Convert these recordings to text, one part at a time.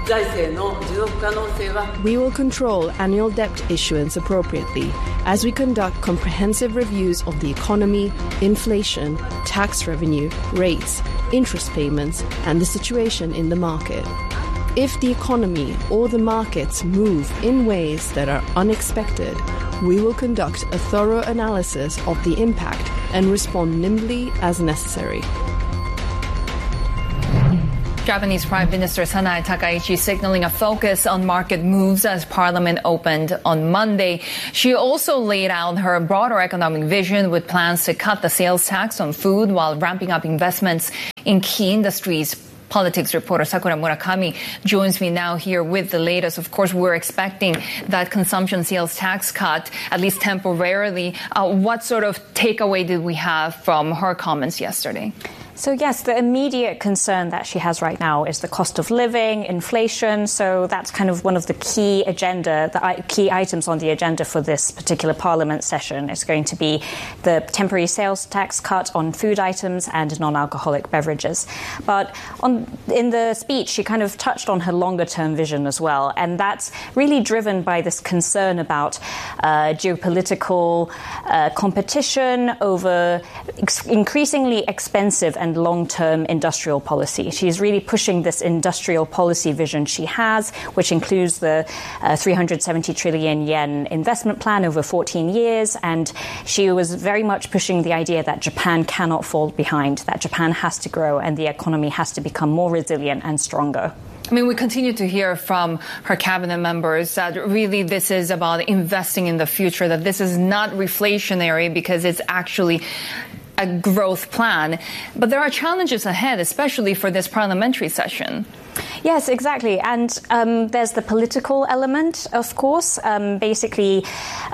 We will control annual debt issuance appropriately as we conduct comprehensive reviews of the economy, inflation, tax revenue, rates, interest payments, and the situation in the market. If the economy or the markets move in ways that are unexpected, we will conduct a thorough analysis of the impact and respond nimbly as necessary. Japanese Prime Minister Sanae Takaichi signaling a focus on market moves as Parliament opened on Monday. She also laid out her broader economic vision with plans to cut the sales tax on food while ramping up investments in key industries. Politics reporter Sakura Murakami joins me now here with the latest. Of course, we're expecting that consumption sales tax cut, at least temporarily. What sort of takeaway did we have from her comments yesterday? So yes, the immediate concern that she has right now is the cost of living, inflation. So that's kind of one of the key key items on the agenda for this particular Parliament session. It's going to be the temporary sales tax cut on food items and non-alcoholic beverages. But in the speech, she kind of touched on her longer-term vision as well. And that's really driven by this concern about geopolitical competition over increasingly expensive and long-term industrial policy. She's really pushing this industrial policy vision she has, which includes the 370 trillion yen investment plan over 14 years. And she was very much pushing the idea that Japan cannot fall behind, that Japan has to grow and the economy has to become more resilient and stronger. I mean, we continue to hear from her cabinet members that really this is about investing in the future, that this is not reflationary because it's actually a growth plan. But there are challenges ahead, especially for this parliamentary session. Yes, exactly. And there's the political element, of course. Basically,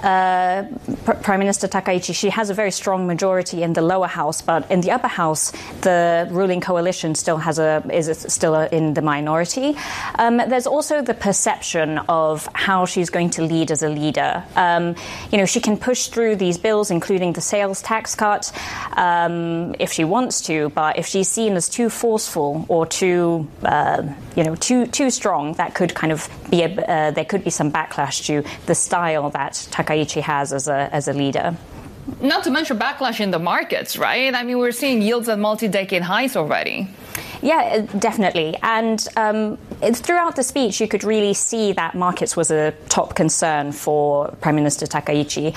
Prime Minister Takaichi, she has a very strong majority in the lower house, but in the upper house, the ruling coalition is still in the minority. There's also the perception of how she's going to lead as a leader. She can push through these bills, including the sales tax cut, if she wants to, but if she's seen as too forceful or too strong, that could kind of be there could be some backlash to the style that Takaichi has as a leader. Not to mention backlash in the markets, right? I mean, we're seeing yields at multi-decade highs already. Yeah, definitely. And throughout the speech, you could really see that markets was a top concern for Prime Minister Takaichi.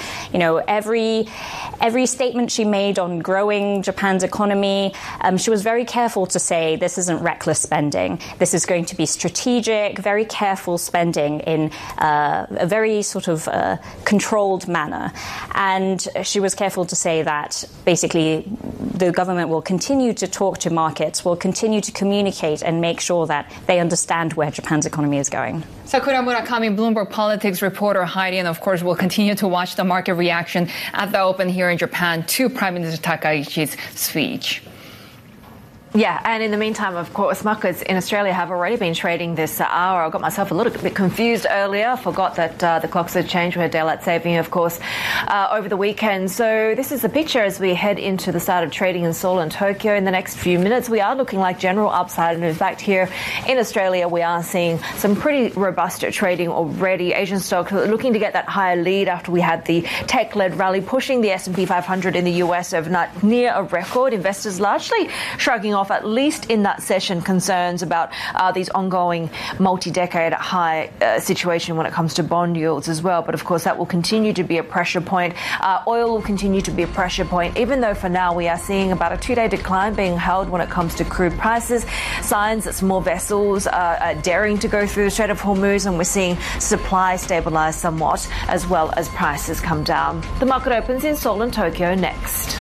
Every statement she made on growing Japan's economy, she was very careful to say this isn't reckless spending. This is going to be strategic, very careful spending in a very sort of controlled manner. And she was careful to say that basically the government will continue to talk to markets, will continue to communicate and make sure that they understand where Japan's economy is going. Sakura Murakami, Bloomberg Politics reporter Heidi, and of course we'll continue to watch the market reaction at the open here in Japan to Prime Minister Takaichi's speech. Yeah, and in the meantime, of course, markets in Australia have already been trading this hour. I got myself a little bit confused earlier. Forgot that the clocks had changed. We had daylight saving, of course, over the weekend. So this is the picture as we head into the start of trading in Seoul and Tokyo. In the next few minutes, we are looking like general upside. And in fact, here in Australia, we are seeing some pretty robust trading already. Asian stocks looking to get that higher lead after we had the tech-led rally pushing the S&P 500 in the US overnight near a record. Investors largely shrugging off, at least in that session, concerns about these ongoing multi-decade high situation when it comes to bond yields as well. But of course, that will continue to be a pressure point. Oil will continue to be a pressure point, even though for now we are seeing about a 2-day decline being held when it comes to crude prices. Signs that some more vessels are daring to go through the Strait of Hormuz, and we're seeing supply stabilize somewhat as well as prices come down. The market opens in Seoul and Tokyo next.